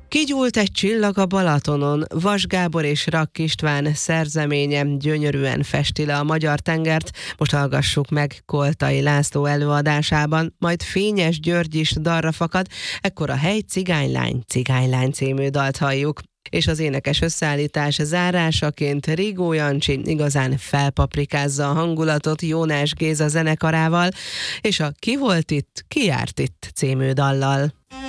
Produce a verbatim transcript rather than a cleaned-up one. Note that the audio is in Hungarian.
Kigyúlt egy csillag a Balatonon, Vas Gábor és Rakk István szerzeménye gyönyörűen festi le a magyar tengert. Most hallgassuk meg Koltai László előadásában, majd Fényes György is dalra fakad, ekkor a Hely cigánylány, cigánylány című dalt halljuk. És az énekes összeállítás zárásaként Rigó Jancsi igazán felpaprikázza a hangulatot Jónás Géza zenekarával, és a Ki volt itt, ki járt itt című dallal.